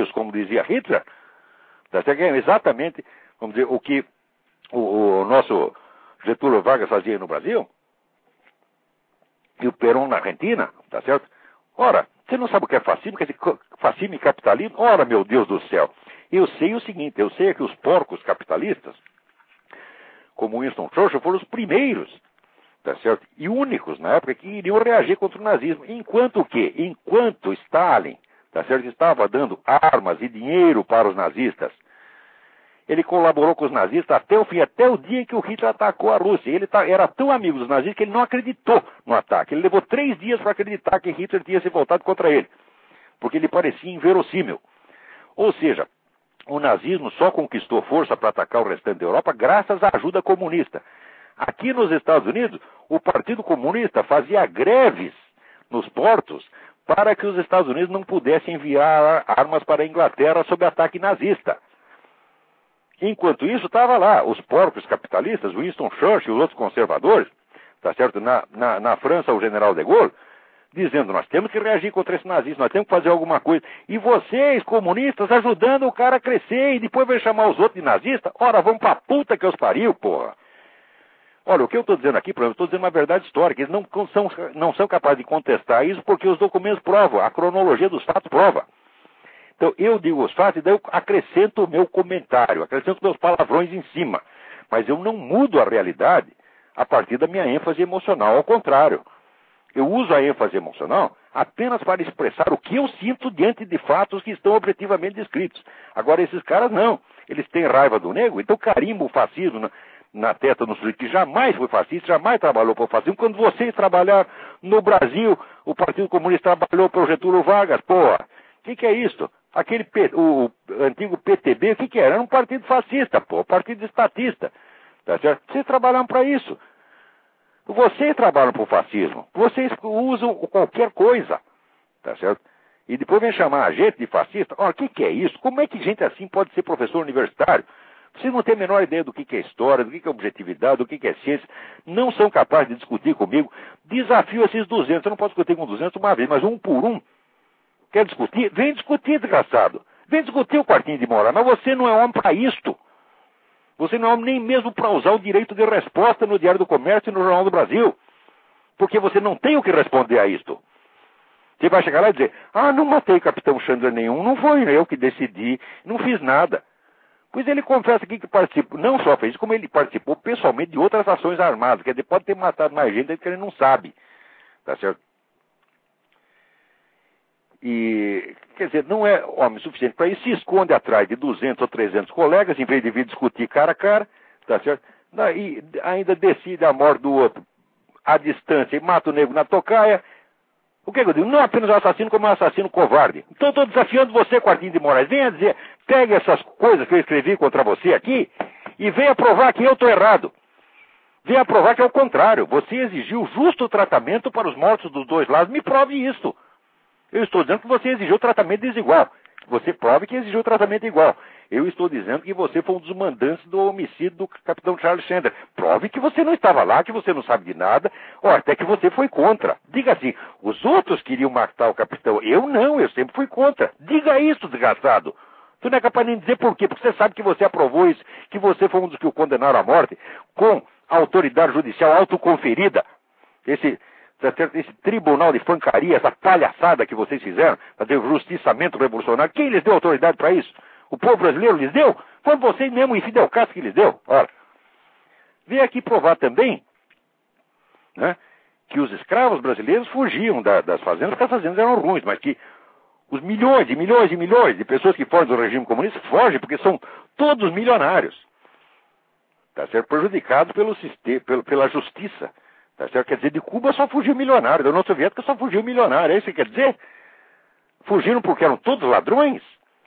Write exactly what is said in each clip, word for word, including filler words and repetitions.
como dizia Hitler, tá certo? É exatamente, vamos dizer, o que o, o nosso Getúlio Vargas fazia no Brasil e o Perón na Argentina, tá certo? Ora, você não sabe o que é fascismo? Quer dizer, fascismo e capitalismo? Ora, meu Deus do céu! Eu sei o seguinte, eu sei que os porcos capitalistas, como Winston Churchill, foram os primeiros, tá certo? E únicos na época que iriam reagir contra o nazismo. Enquanto o quê? Enquanto Stalin, tá certo, estava dando armas e dinheiro para os nazistas, ele colaborou com os nazistas até o fim, até o dia em que o Hitler atacou a Rússia. Ele era tão amigo dos nazistas que ele não acreditou no ataque. Ele levou três dias para acreditar que Hitler tinha se voltado contra ele, porque ele parecia inverossímil. Ou seja, o nazismo só conquistou força para atacar o restante da Europa graças à ajuda comunista. Aqui nos Estados Unidos, o Partido Comunista fazia greves nos portos para que os Estados Unidos não pudessem enviar armas para a Inglaterra sob ataque nazista. Enquanto isso, estava lá os porcos capitalistas, Winston Churchill e os outros conservadores, tá certo? Na, na, na França, o general de Gaulle, dizendo, nós temos que reagir contra esse nazismo, nós temos que fazer alguma coisa. E vocês, comunistas, ajudando o cara a crescer e depois vai chamar os outros de nazista? Ora, vamos pra puta que os pariu, porra. Olha, o que eu estou dizendo aqui, por exemplo, estou dizendo uma verdade histórica. Eles não são, não são capazes de contestar isso porque os documentos provam, a cronologia dos fatos prova. Então, eu digo os fatos e daí eu acrescento o meu comentário, acrescento meus palavrões em cima. Mas eu não mudo a realidade a partir da minha ênfase emocional. Ao contrário, eu uso a ênfase emocional apenas para expressar o que eu sinto diante de fatos que estão objetivamente descritos. Agora, esses caras não. Eles têm raiva do negro, então carimbam o fascismo na, na testa do sujeito que jamais foi fascista, jamais trabalhou para o fascismo. Quando vocês trabalharam no Brasil, o Partido Comunista trabalhou para o Getúlio Vargas, porra. O que, que é isso? Aquele P, o, o antigo P T B, o que, que era? Era um partido fascista, pô, partido estatista. Tá certo? Vocês trabalham para isso. Vocês trabalham para o fascismo. Vocês usam qualquer coisa. Tá certo? E depois vem chamar a gente de fascista. Olha, o que, que é isso? Como é que gente assim pode ser professor universitário? Vocês não têm a menor ideia do que, que é história, do que, que é objetividade, do que, que é ciência. Não são capazes de discutir comigo. Desafio esses duzentos. Eu não posso discutir com duzentos uma vez, mas um por um. Quer discutir? Vem discutir, desgraçado. Vem discutir o quartinho de moral. Mas você não é homem para isto. Você não é homem nem mesmo para usar o direito de resposta no Diário do Comércio e no Jornal do Brasil. Porque você não tem o que responder a isto. Você vai chegar lá e dizer, ah, não matei Capitão Chandler nenhum, não foi eu que decidi, não fiz nada. Pois ele confessa aqui que participou, não só fez isso, como ele participou pessoalmente de outras ações armadas. Quer dizer, pode ter matado mais gente que ele não sabe. Tá certo? E, quer dizer, não é homem suficiente para isso, se esconde atrás de duzentos ou trezentos colegas, em vez de vir discutir cara a cara, tá certo? E ainda decide a morte do outro à distância e mata o negro na tocaia. O que, que eu digo? Não apenas um assassino, como um assassino covarde. Então estou desafiando você, Quartinho de Moraes. Venha dizer, pegue essas coisas que eu escrevi contra você aqui e venha provar que eu estou errado. Venha provar que é o contrário. Você exigiu justo tratamento para os mortos dos dois lados. Me prove isso. Eu estou dizendo que você exigiu tratamento desigual. Você prove que exigiu tratamento igual. Eu estou dizendo que você foi um dos mandantes do homicídio do capitão Charles Chandler. Prove que você não estava lá, que você não sabe de nada, ou até que você foi contra. Diga assim, os outros queriam matar o capitão. Eu não, eu sempre fui contra. Diga isso, desgraçado. Tu não é capaz nem de dizer por quê, porque você sabe que você aprovou isso, que você foi um dos que o condenaram à morte, com a autoridade judicial autoconferida. Esse... esse tribunal de fancaria, essa palhaçada que vocês fizeram, fazer o justiçamento revolucionário, quem lhes deu autoridade para isso? O povo brasileiro lhes deu? Foi vocês mesmo, e Fidel Castro, que lhes deu? Ora, veio aqui provar também, né, que os escravos brasileiros fugiam da, das fazendas, porque as fazendas eram ruins, mas que os milhões e milhões e milhões de pessoas que fogem do regime comunista fogem porque são todos milionários. Tá certo? Prejudicados pelo sistema, pelo, pela justiça. Tá certo? Quer dizer, de Cuba só fugiu milionário, da União Soviética só fugiu milionário. É isso que quer dizer? Fugiram porque eram todos ladrões?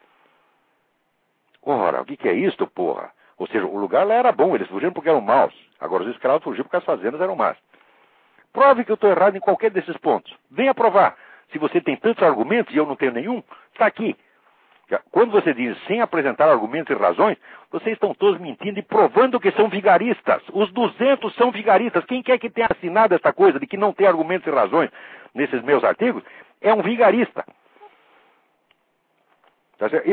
Ora, o que, que é isto, porra? Ou seja, o lugar lá era bom, eles fugiram porque eram maus. Agora os escravos fugiram porque as fazendas eram más. Prove que eu estou errado em qualquer desses pontos. Venha provar. Se você tem tantos argumentos e eu não tenho nenhum, está aqui. Quando você diz sem apresentar argumentos e razões, vocês estão todos mentindo e provando que são vigaristas. Os duzentos são vigaristas. Quem quer que tenha assinado essa coisa de que não tem argumentos e razões nesses meus artigos, é um vigarista. Tá certo?